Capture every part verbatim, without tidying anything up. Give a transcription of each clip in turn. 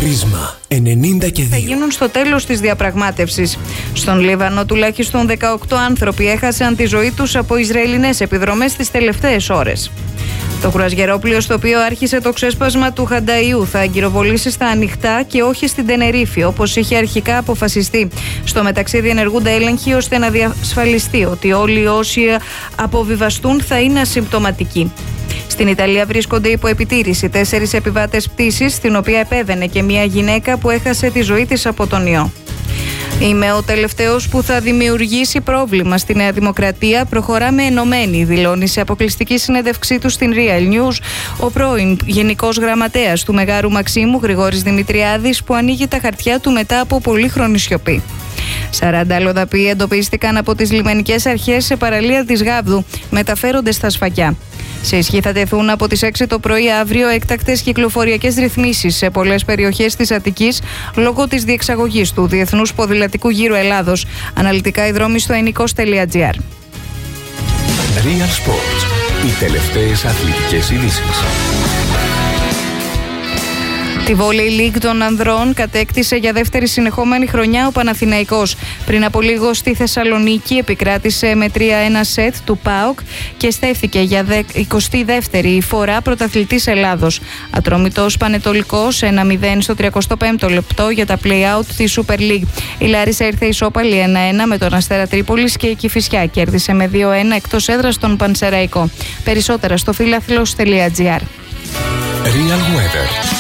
Πρίσμα ενενήντα και δύο. Θα γίνουν στο τέλος της διαπραγμάτευσης. Στον Λίβανο τουλάχιστον δεκαοκτώ άνθρωποι έχασαν τη ζωή τους από Ισραηλινές επιδρομές τις τελευταίες ώρες. Το κρουαζιερόπλοιο στο οποίο άρχισε το ξέσπασμα του Χανταϊού θα αγκυροβολήσει στα ανοιχτά και όχι στην Τενερίφη, όπως είχε αρχικά αποφασιστεί. Στο μεταξύ διενεργούνται έλεγχοι ώστε να διασφαλιστεί ότι όλοι όσοι αποβιβαστούν θα είναι ασυμπτωματικοί. Στην Ιταλία βρίσκονται υπό επιτήρηση τέσσερις επιβάτες πτήσης, στην οποία επέβαινε και μια γυναίκα που έχασε τη ζωή της από τον ιό. Είμαι ο τελευταίος που θα δημιουργήσει πρόβλημα στη Νέα Δημοκρατία. Προχωράμε ενωμένοι, δηλώνει σε αποκλειστική συνέντευξή του στην Real News ο πρώην Γενικός Γραμματέας του Μεγάρου Μαξίμου, Γρηγόρης Δημητριάδης, που ανοίγει τα χαρτιά του μετά από πολύχρονη σιωπή. σαράντα αλλοδαποί εντοπίστηκαν από τις λιμενικές αρχές σε παραλία της Γάβδου, μεταφέρονται στα Σφακιά. Σε ισχύ θα τεθούν από τις έξι το πρωί αύριο έκτακτες κυκλοφοριακές ρυθμίσεις σε πολλές περιοχές της Αττικής λόγω της διεξαγωγής του Διεθνούς Ποδηλατικού Γύρου Ελλάδος. Αναλυτικά οι δρόμοι στο ενικός τελεία τζι άρ. Real Sports. Οι τελευταίες αθλητικές ειδήσεις. Τη Volley League των ανδρών κατέκτησε για δεύτερη συνεχόμενη χρονιά ο Παναθηναϊκός. Πριν από λίγο στη Θεσσαλονίκη επικράτησε με τρία ένα σετ του ΠΑΟΚ και στέφθηκε για εικοστή δεύτερη φορά πρωταθλητής Ελλάδος. Ατρόμητος Πανετολικός ένα μηδέν στο τριακοστό πέμπτο λεπτό για τα play-out της Super League. Η Λάρισα ήρθε ισόπαλη ένα ένα με τον Αστέρα Τρίπολης και η Κηφισιά κέρδισε με δύο ένα εκτός έδρας τον Πανσεραϊκό. Περισσότερα στο φίλαθλος τελεία τζι άρ. Real Weather.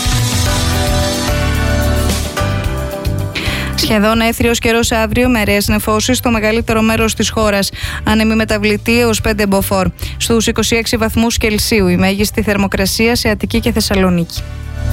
Σχεδόν έθριος καιρός αύριο με αραιές νεφώσεις στο μεγαλύτερο μέρος της χώρας. Άνεμη μεταβλητή έως πέντε μποφόρ. Στους είκοσι έξι βαθμούς Κελσίου η μέγιστη θερμοκρασία σε Αττική και Θεσσαλονίκη.